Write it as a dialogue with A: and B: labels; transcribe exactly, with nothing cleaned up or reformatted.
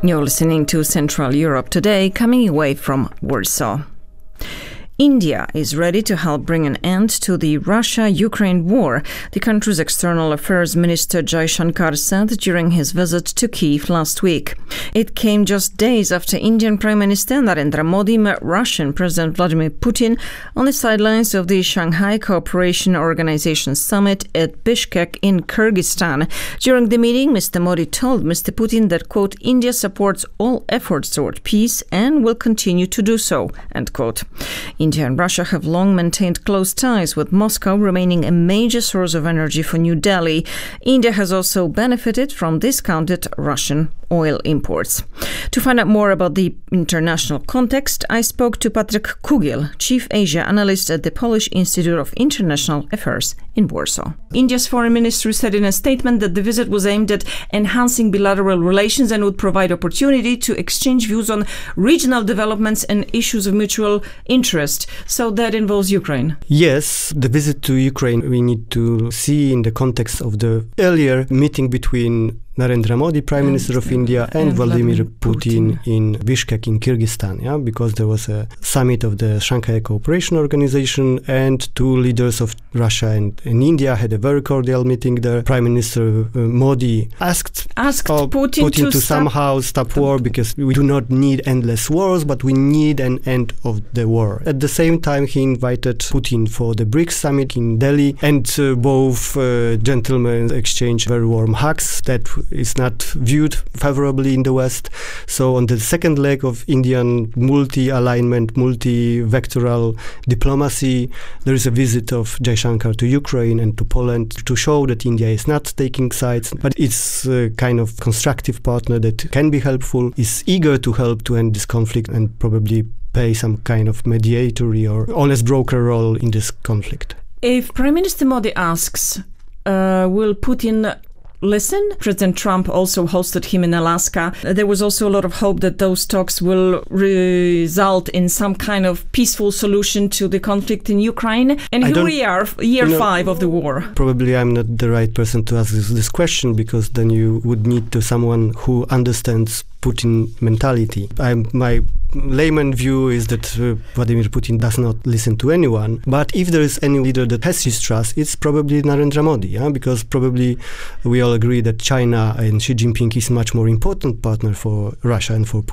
A: You're listening to Central Europe Today, coming away from Warsaw. India is ready to help bring an end to the Russia-Ukraine war, the country's External Affairs Minister Jaishankar said during his visit to Kyiv last week. It came just days after Indian Prime Minister Narendra Modi met Russian President Vladimir Putin on the sidelines of the Shanghai Cooperation Organization summit at Bishkek in Kyrgyzstan. During the meeting, Mister Modi told Mister Putin that, quote, India supports all efforts toward peace and will continue to do so, end quote. India and Russia have long maintained close ties, with Moscow remaining a major source of energy for New Delhi. India has also benefited from discounted Russian oil imports. To find out more about the international context, I spoke to Patryk Kugiel, Chief Asia Analyst at the Polish Institute of International Affairs in Warsaw. India's foreign ministry said in a statement that the visit was aimed at enhancing bilateral relations and would provide opportunity to exchange views on regional developments and issues of mutual interest. So that involves Ukraine.
B: Yes, the visit to Ukraine we need to see in the context of the earlier meeting between Narendra Modi, Prime Minister of India, and, and Vladimir, Vladimir Putin, Putin in Bishkek in Kyrgyzstan, yeah, because there was a summit of the Shanghai Cooperation Organization and two leaders of Russia and, and India had a very cordial meeting there. Prime Minister uh, Modi asked,
A: asked
B: uh,
A: Putin,
B: Putin to, to
A: stop
B: somehow stop war because we do not need endless wars, but we need an end of the war. At the same time, he invited Putin for the BRICS summit in Delhi, and uh, both uh, gentlemen exchanged very warm hugs. That is not viewed favorably in the West. So on the second leg of Indian multi-alignment, multi-vectoral diplomacy, there is a visit of Jaishankar to Ukraine and to Poland to show that India is not taking sides, but it's a kind of constructive partner that can be helpful, is eager to help to end this conflict and probably play some kind of mediatory or honest broker role in this conflict.
A: If Prime Minister Modi asks, uh, will Putin listen? President Trump also hosted him in Alaska. There was also a lot of hope that those talks will result in some kind of peaceful solution to the conflict in Ukraine. And here we are, year you know, five of the war.
B: Probably I'm not the right person to ask this, this question, because then you would need to someone who understands Putin mentality. I'm, my layman view is that uh, Vladimir Putin does not listen to anyone. But if there is any leader that has his trust, it's probably Narendra Modi, yeah? Because probably we all agree that China and Xi Jinping is a much more important partner for Russia and for Putin.